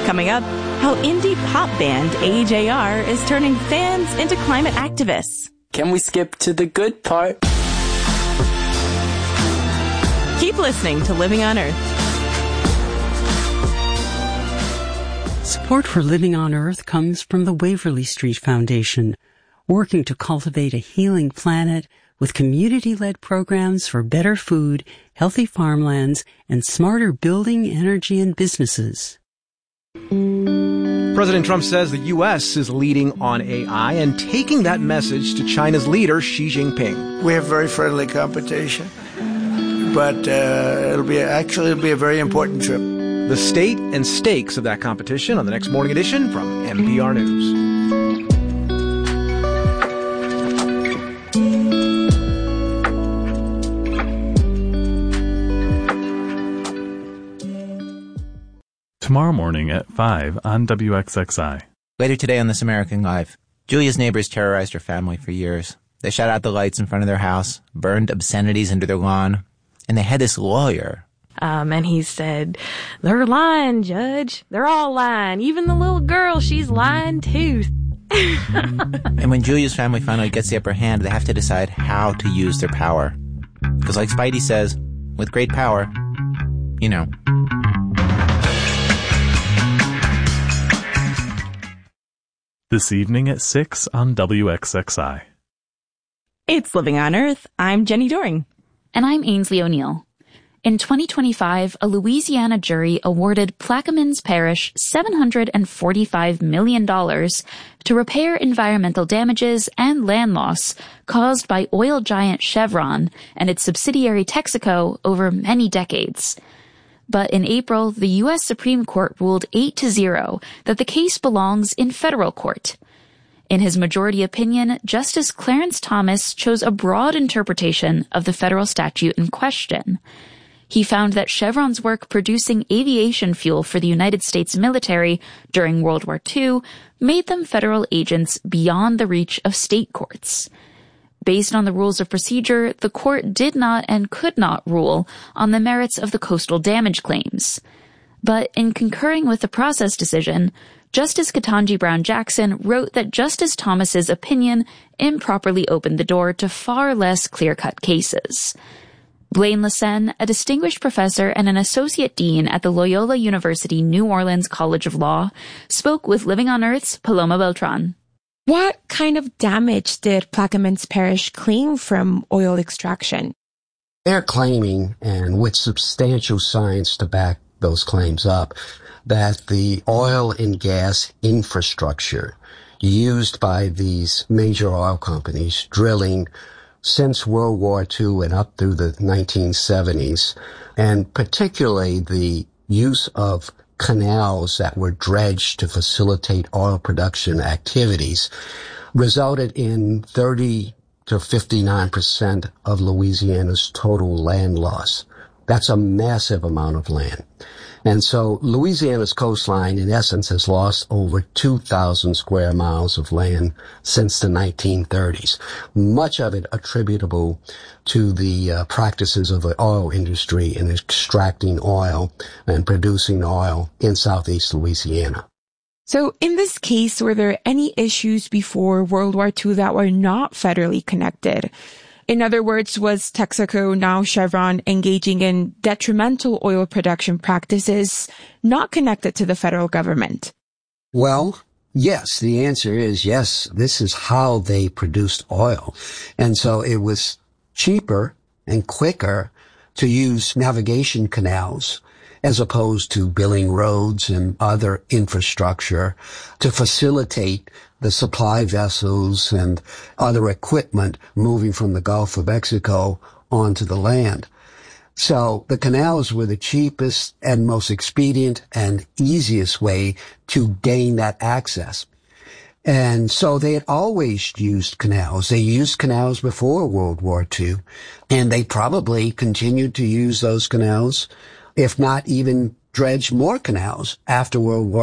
Coming up, how indie pop band AJR is turning fans into climate activists. Can we skip to the good part? Keep listening to Living on Earth. Support for Living on Earth comes from the Waverly Street Foundation, working to cultivate a healing planet with community-led programs for better food, healthy farmlands, and smarter building, energy, and businesses. President Trump says the U.S. is leading on AI and taking that message to China's leader, Xi Jinping. We have very friendly competition, but it'll be a very important trip. The state and stakes of that competition on the next Morning Edition from NPR News. Tomorrow morning at 5 on WXXI. Later today on This American Life, Julia's neighbors terrorized her family for years. They shut out the lights in front of their house, burned obscenities into their lawn, and they had this lawyer. And he said, "They're lying, Judge. They're all lying. Even the little girl, she's lying too." And when Julia's family finally gets the upper hand, they have to decide how to use their power. Because like Spidey says, with great power, you know. This evening at 6 on WXXI. It's Living on Earth. I'm Jenny Doring. And I'm Ainsley O'Neill. In 2025, a Louisiana jury awarded Plaquemines Parish $745 million to repair environmental damages and land loss caused by oil giant Chevron and its subsidiary Texaco over many decades. But in April, the U.S. Supreme Court ruled 8-0 that the case belongs in federal court. In his majority opinion, Justice Clarence Thomas chose a broad interpretation of the federal statute in question. He found that Chevron's work producing aviation fuel for the United States military during World War II made them federal agents beyond the reach of state courts. Based on the rules of procedure, the court did not and could not rule on the merits of the coastal damage claims. But in concurring with the process decision, Justice Ketanji Brown Jackson wrote that Justice Thomas's opinion improperly opened the door to far less clear-cut cases. Blaine Lassen, a distinguished professor and an associate dean at the Loyola University New Orleans College of Law, spoke with Living on Earth's Paloma Beltran. What kind of damage did Plaquemines Parish claim from oil extraction? They're claiming, and with substantial science to back those claims up, that the oil and gas infrastructure used by these major oil companies drilling since World War II and up through the 1970s, and particularly the use of canals that were dredged to facilitate oil production activities, resulted in 30 to 59% of Louisiana's total land loss. That's a massive amount of land. And so Louisiana's coastline, in essence, has lost over 2,000 square miles of land since the 1930s, much of it attributable to the practices of the oil industry in extracting oil and producing oil in southeast Louisiana. So in this case, were there any issues before World War II that were not federally connected? In other words, was Texaco, now Chevron, engaging in detrimental oil production practices not connected to the federal government? Well, yes, the answer is yes. This is how they produced oil. And so it was cheaper and quicker to use navigation canals as opposed to building roads and other infrastructure to facilitate the supply vessels and other equipment moving from the Gulf of Mexico onto the land. So the canals were the cheapest and most expedient and easiest way to gain that access. And so they had always used canals. They used canals before World War II, and they probably continued to use those canals, if not even dredge more canals after World War